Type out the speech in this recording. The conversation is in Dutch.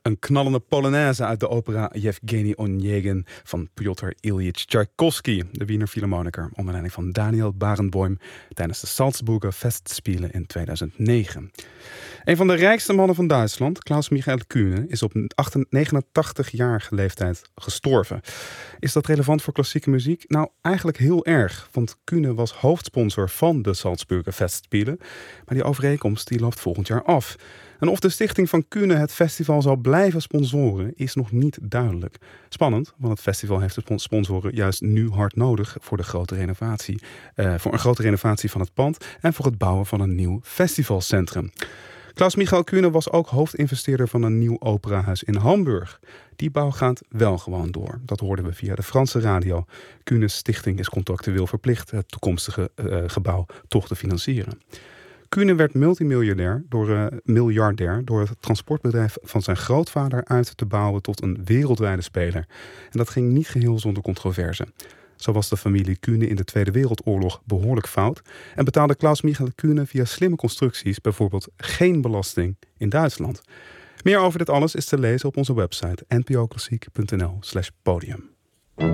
Een knallende Polonaise uit de opera Yevgeny Onegin van Pyotr Ilyich Tchaikovsky, de Wiener Philharmoniker, onder leiding van Daniel Barenboim tijdens de Salzburger Festspielen in 2009. Een van de rijkste mannen van Duitsland, Klaus Michael Kühne, is op 89-jarige leeftijd gestorven. Is dat relevant voor klassieke muziek? Nou, eigenlijk heel erg, want Kühne was hoofdsponsor van de Salzburger Festspielen, maar die overeenkomst die loopt volgend jaar af. En of de stichting van Kühne het festival zal blijven sponsoren, is nog niet duidelijk. Spannend, want het festival heeft de sponsoren juist nu hard nodig voor de grote renovatie. Voor een grote renovatie van het pand en voor het bouwen van een nieuw festivalcentrum. Klaus Michael Kühne was ook hoofdinvesteerder van een nieuw operahuis in Hamburg. Die bouw gaat wel gewoon door. Dat hoorden we via de Franse radio. Kühne's stichting is contractueel verplicht het toekomstige gebouw toch te financieren. Kühne werd miljardair door het transportbedrijf van zijn grootvader uit te bouwen tot een wereldwijde speler. En dat ging niet geheel zonder controverse. Zo was de familie Kühne in de Tweede Wereldoorlog behoorlijk fout en betaalde Klaus Michael Kühne via slimme constructies bijvoorbeeld geen belasting in Duitsland. Meer over dit alles is te lezen op onze website npoklassiek.nl/podium.